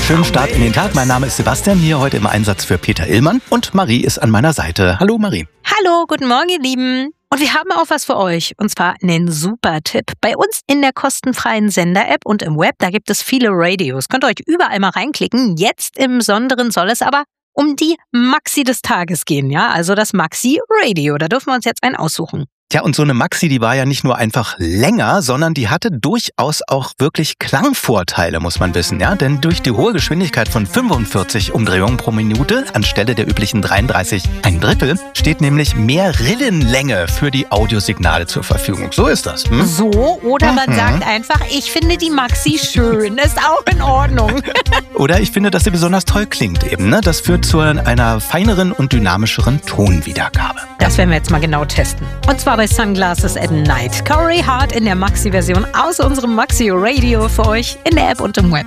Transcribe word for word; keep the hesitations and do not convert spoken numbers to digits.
schönen Start in den Tag. Mein Name ist Sebastian, hier heute im Einsatz für Peter Illmann und Marie ist an meiner Seite. Hallo Marie. Hallo, guten Morgen ihr Lieben. Und wir haben auch was für euch, und zwar einen super Tipp. Bei uns in der kostenfreien Sender-App und im Web, da gibt es viele Radios. Könnt ihr euch überall mal reinklicken. Jetzt im Besonderen soll es aber um die Maxi des Tages gehen, ja? Also das Maxi Radio, da dürfen wir uns jetzt einen aussuchen. Ja, und so eine Maxi, die war ja nicht nur einfach länger, sondern die hatte durchaus auch wirklich Klangvorteile, muss man wissen, ja? Denn durch die hohe Geschwindigkeit von fünfundvierzig Umdrehungen pro Minute anstelle der üblichen dreiunddreißig, ein Drittel, steht nämlich mehr Rillenlänge für die Audiosignale zur Verfügung. So ist das. Hm? So, oder man Mhm. sagt einfach, ich finde die Maxi schön, ist auch in Ordnung. Oder ich finde, dass sie besonders toll klingt eben, ne? Das führt zu einer feineren und dynamischeren Tonwiedergabe. Das werden wir jetzt mal genau testen. Und zwar bei Sunglasses at Night. Corey Hart in der Maxi-Version aus unserem Maxi Radio für euch in der App und im Web.